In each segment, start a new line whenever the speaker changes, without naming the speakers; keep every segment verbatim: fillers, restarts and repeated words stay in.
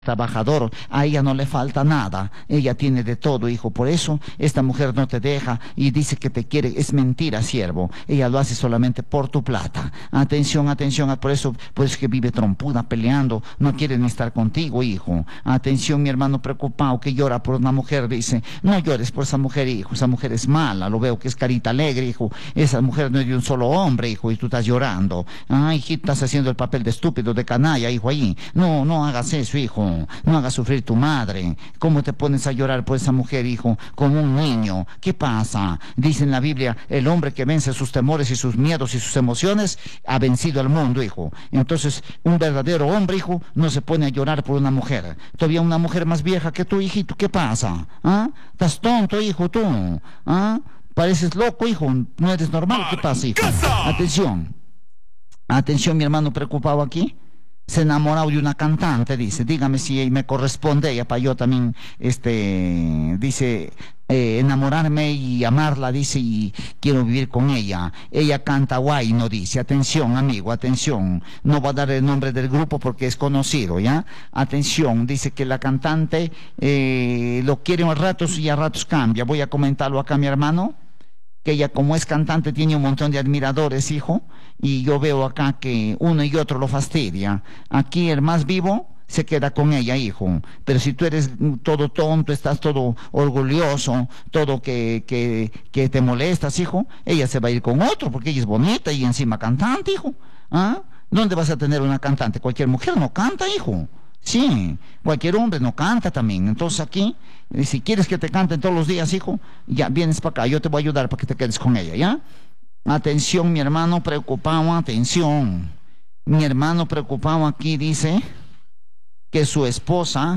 trabajador, a ella no le falta nada, ella tiene de todo, hijo, por eso esta mujer no te deja y dice que te quiere, es mentira, siervo, ella lo hace solamente por tu plata. Atención, atención, por eso, pues que vive trompuda, peleando, no quiere ni estar contigo, hijo. Atención, mi hermano preocupado que llora por una mujer, dice, no llores por esa mujer, hijo, esa mujer es mala, lo veo que es carita alegre, hijo, esa mujer no es de un solo hombre, hijo, y tú estás llorando. Ah, hijita, estás haciendo el papel de estúpido, de canalla, hijo, ahí, no, no hagas eso, hijo. No hagas sufrir tu madre. ¿Cómo te pones a llorar por esa mujer, hijo? Como un niño. ¿Qué pasa? Dice en la Biblia, el hombre que vence sus temores y sus miedos y sus emociones ha vencido al mundo, hijo. Entonces, un verdadero hombre, hijo, no se pone a llorar por una mujer. Todavía una mujer más vieja que tú, hijito. ¿Qué pasa? ¿Ah? ¿Estás tonto, hijo, tú? ¿Ah? Pareces loco, hijo. No eres normal. ¿Qué pasa, hijo? Atención. Atención, mi hermano preocupado aquí. Se enamorado de una cantante, dice, dígame si me corresponde ella para yo también, este, dice, eh, enamorarme y amarla, dice, y quiero vivir con ella. Ella canta guay, no dice, atención, amigo, atención, no va a dar el nombre del grupo porque es conocido, ¿ya? Atención, dice que la cantante eh, lo quiere a ratos y a ratos cambia. Voy a comentarlo acá, mi hermano, que ella como es cantante tiene un montón de admiradores, hijo, y yo veo acá que uno y otro lo fastidia. Aquí el más vivo se queda con ella, hijo, pero si tú eres todo tonto, estás todo orgulloso, todo que, que, que te molestas, hijo, ella se va a ir con otro porque ella es bonita y encima cantante, hijo. ¿Ah? ¿Dónde vas a tener una cantante? Cualquier mujer no canta, hijo. Sí, cualquier hombre no canta también. Entonces aquí, si quieres que te canten todos los días, hijo, ya vienes para acá, yo te voy a ayudar para que te quedes con ella, ¿ya? Atención, mi hermano preocupado, atención. Mi hermano preocupado aquí dice que su esposa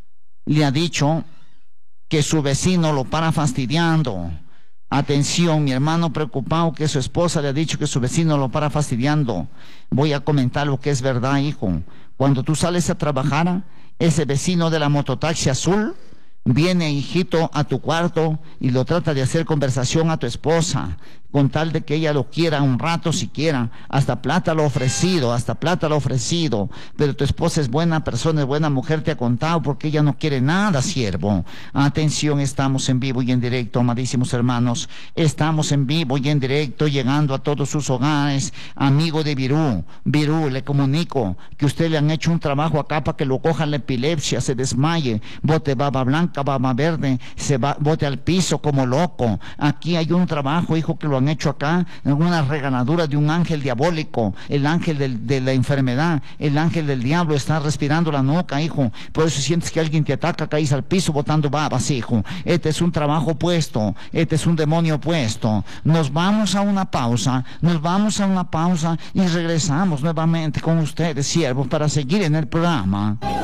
le ha dicho que su vecino lo para fastidiando. Atención, mi hermano preocupado que su esposa le ha dicho que su vecino lo para fastidiando. Voy a comentar lo que es verdad, hijo. Cuando tú sales a trabajar, ese vecino de la mototaxi azul viene, hijito, a tu cuarto y lo trata de hacer conversación a tu esposa, con tal de que ella lo quiera un rato siquiera. Hasta plata lo ha ofrecido, hasta plata lo ha ofrecido. Pero tu esposa es buena persona, es buena mujer, te ha contado, porque ella no quiere nada, siervo. Atención, estamos en vivo y en directo, amadísimos hermanos. Estamos en vivo y en directo, llegando a todos sus hogares. Amigo de Virú, Virú, le comunico que usted le han hecho un trabajo acá para que lo cojan la epilepsia, se desmaye, bote baba blanca, baba verde, se va, bote al piso como loco. Aquí hay un trabajo, hijo, que lo han hecho acá, una reganadura de un ángel diabólico, el ángel del, de la enfermedad, el ángel del diablo está respirando la nuca, hijo. Por eso sientes que alguien te ataca, caes al piso botando babas, hijo. Este es un trabajo puesto, este es un demonio puesto. Nos vamos a una pausa, nos vamos a una pausa y regresamos nuevamente con ustedes, siervos, para seguir en el programa.